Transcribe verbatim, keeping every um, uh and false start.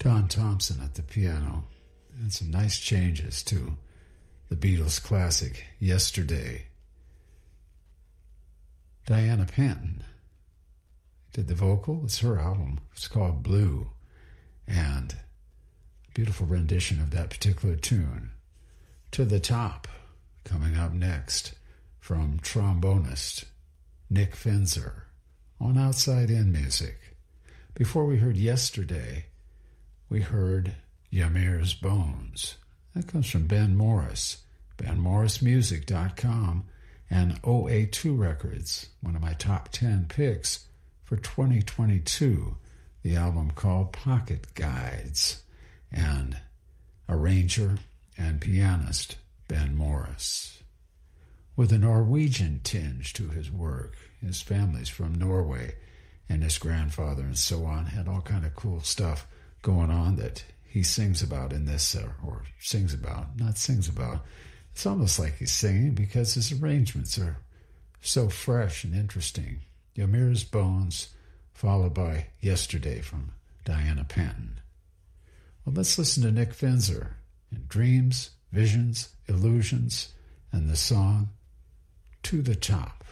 Don Thompson at the piano, and some nice changes to the Beatles classic, Yesterday. Diana Panton did the vocal. It's her album. It's called Blue, and a beautiful rendition of that particular tune. To the Top, coming up next, from trombonist Nick Finzer on Outside In Music. Before we heard Yesterday, we heard Ymir's Bones. That comes from Ben Morris, ben morris music dot com, and O A two Records, one of my top ten picks for twenty twenty-two, the album called Pocket Guides, and arranger and pianist Ben Morris. With a Norwegian tinge to his work, his family's from Norway, and his grandfather and so on had all kind of cool stuff going on that he sings about in this, uh, or sings about, not sings about. It's almost like he's singing because his arrangements are so fresh and interesting. Ymir's Bones, followed by Yesterday from Diana Panton. Well, let's listen to Nick Finzer in Dreams, Visions, Illusions, and the song To the Top.